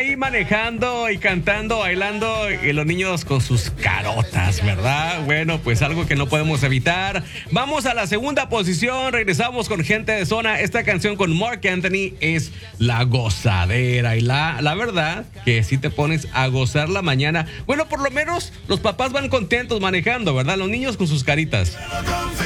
ahí manejando y cantando, bailando y los niños con sus carotas, ¿verdad? Bueno, pues algo que no podemos evitar. Vamos a la segunda posición, regresamos con Gente de Zona. Esta canción con Marc Anthony es la gozadera y la verdad que si te pones a gozar la mañana, bueno, por lo menos los papás van contentos manejando, ¿verdad? Los niños con sus caritas.